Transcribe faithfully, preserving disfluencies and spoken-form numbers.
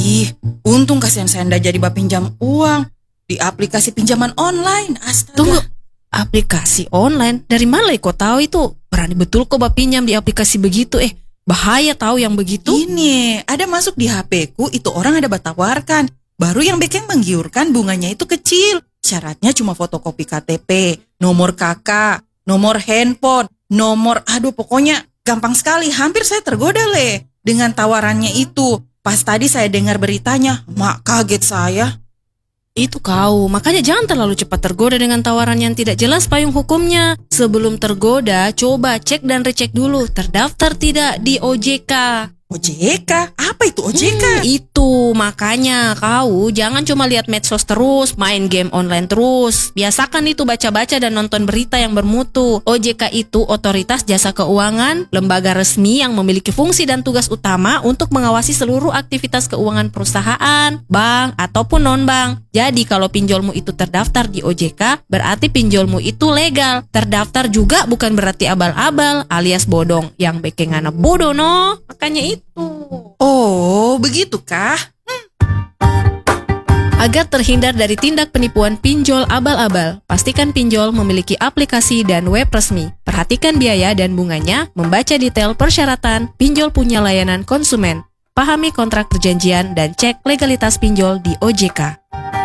Ih, untung kasihan saya ndak jadi bapinjam uang di aplikasi pinjaman online. Astaga. Tunggu, aplikasi online? Dari mana kau tahu itu? Berani betul kau bapinjam di aplikasi begitu? Eh, bahaya tahu yang begitu. Ini, ada masuk di H P ku, itu orang ada batawarkan. Baru yang bikin menggiurkan bunganya itu kecil. Syaratnya cuma fotokopi K T P, nomor K K, nomor handphone, nomor, aduh pokoknya gampang sekali. Hampir saya tergoda le dengan tawarannya itu. Pas tadi saya dengar beritanya, mak kaget saya. Itu kau, makanya jangan terlalu cepat tergoda dengan tawaran yang tidak jelas payung hukumnya. Sebelum tergoda, coba cek dan recek dulu terdaftar tidak di O J K. O J K? Apa itu O J K? Hmm, itu makanya kau jangan cuma lihat medsos terus, main game online terus. Biasakan itu baca-baca dan nonton berita yang bermutu. O J K itu Otoritas Jasa Keuangan, lembaga resmi yang memiliki fungsi dan tugas utama untuk mengawasi seluruh aktivitas keuangan perusahaan, bank ataupun non-bank. Jadi kalau pinjolmu itu terdaftar di O J K, berarti pinjolmu itu legal. Terdaftar juga bukan berarti abal-abal alias bodong. Yang bikin anak bodoh no. Makanya itu. Oh, begitukah? Hmm. Agar terhindar dari tindak penipuan pinjol abal-abal, pastikan pinjol memiliki aplikasi dan web resmi. Perhatikan biaya dan bunganya, membaca detail persyaratan, pinjol punya layanan konsumen. Pahami kontrak perjanjian dan cek legalitas pinjol di O J K.